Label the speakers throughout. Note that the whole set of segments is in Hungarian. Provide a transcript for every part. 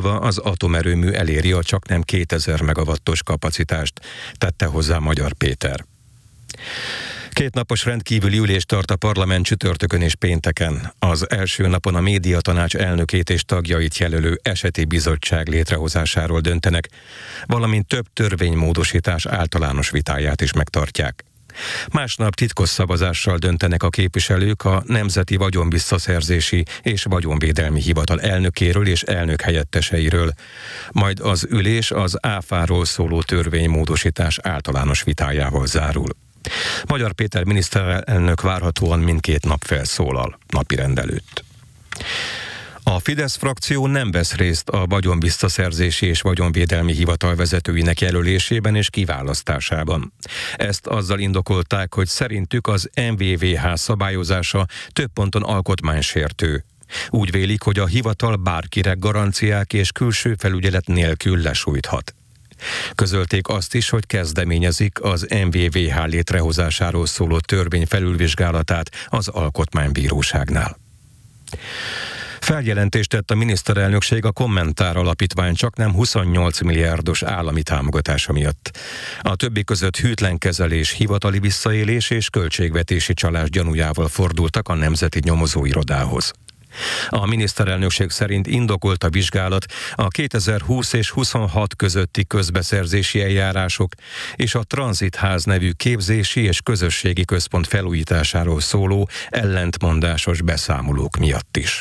Speaker 1: múlva az atomerőmű eléri a csaknem 2000 megawattos kapacitást, tette hozzá Magyar Péter. 2 napos rendkívüli ülést tart a parlament csütörtökön és pénteken. Az első napon a médiatanács elnökét és tagjait jelölő eseti bizottság létrehozásáról döntenek, valamint több törvénymódosítás általános vitáját is megtartják. Másnap titkos szavazással döntenek a képviselők a Nemzeti Vagyonvisszaszerzési és Vagyonvédelmi Hivatal elnökéről és elnök helyetteseiről, majd az ülés az áfáról szóló törvénymódosítás általános vitájával zárul. Magyar Péter miniszterelnök várhatóan mindkét nap felszólal napirend előtt. A Fidesz frakció nem vesz részt a Vagyonvisszaszerzési és Vagyonvédelmi Hivatal vezetőinek jelölésében és kiválasztásában. Ezt azzal indokolták, hogy szerintük az NVVH szabályozása több ponton alkotmánysértő. Úgy vélik, hogy a hivatal bárkire garanciák és külső felügyelet nélkül lesújthat. Közölték azt is, hogy kezdeményezik az NVVH létrehozásáról szóló törvény felülvizsgálatát az Alkotmánybíróságnál. Feljelentést tett a miniszterelnökség a Kommentár Alapítvány csaknem 28 milliárdos állami támogatása miatt. A többi között hűtlen kezelés, hivatali visszaélés és költségvetési csalás gyanújával fordultak a Nemzeti Nyomozóirodához. A miniszterelnökség szerint indokolt a vizsgálat a 2020 és 26 közötti közbeszerzési eljárások és a Tranzitház nevű képzési és közösségi központ felújításáról szóló ellentmondásos beszámolók miatt is.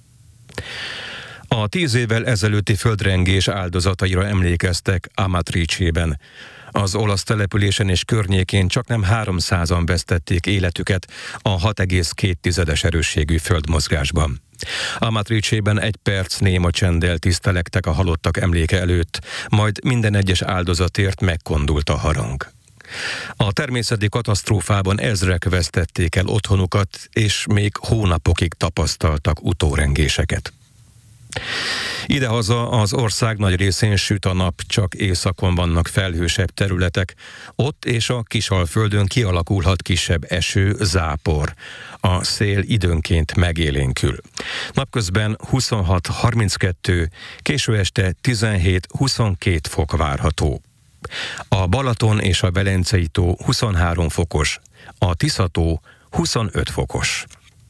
Speaker 1: A 10 évvel ezelőtti földrengés áldozataira emlékeztek Amatricében. Az olasz településen és környékén csaknem 300-an vesztették életüket a 6,2 erősségű földmozgásban. Amatricében 1 perc néma csenddel tisztelegtek a halottak emléke előtt, majd minden egyes áldozatért megkondult a harang. A természeti katasztrófában ezrek vesztették el otthonukat, és még hónapokig tapasztaltak utórengéseket. Idehaza az ország nagy részén süt a nap, csak északon vannak felhősebb területek. Ott és a Kisalföldön kialakulhat kisebb eső, zápor. A szél időnként megélénkül. Napközben 26-32, késő este 17-22 fok várható. A Balaton és a Velencei tó 23 fokos, a Tisza-tó 25 fokos.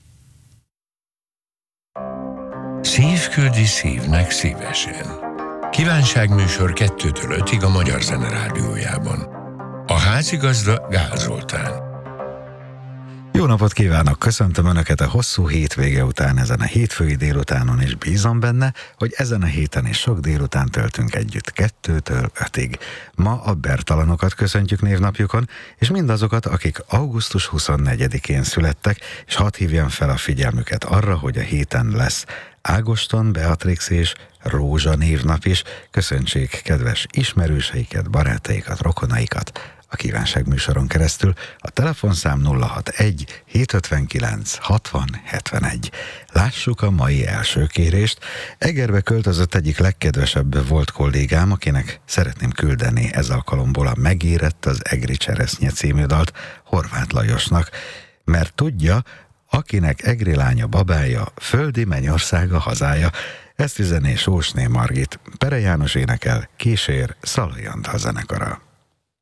Speaker 2: Szív küldi szívnek szívesen. Kívánságműsor 2-től 5-ig a Magyar Zene Rádiójában. A házigazda Gál Zoltán.
Speaker 3: Jó napot kívánok! Köszöntöm Önöket a hosszú hétvége után ezen a hétfői délutánon, és bízom benne, hogy ezen a héten is sok délután töltünk együtt 2-től 5-ig. Ma a Bertalanokat köszöntjük névnapjukon, és mindazokat, akik augusztus 24-én születtek, és hadd hívjam fel a figyelmüket arra, hogy a héten lesz Ágoston, Beatrix és Rózsa névnap is. Köszöntsék kedves ismerőseiket, barátaikat, rokonaikat a kívánságműsoron keresztül. A telefonszám 061 759 60 71. Lássuk a mai első kérést. Egerbe költözött egyik legkedvesebb volt kollégám, akinek szeretném küldeni ez alkalomból a Megérett az egri cseresznye című dalt Horváth Lajosnak, mert tudja, akinek egri lánya babája, földi mennyországa hazája. Ezt üzené Sósné Margit. Pere János énekel, kísér Szalai Antal zenekara.